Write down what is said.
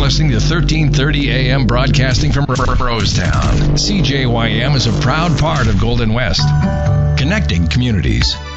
listening to 1330 AM broadcasting from Rosetown. CJYM is a proud part of Golden West, connecting communities.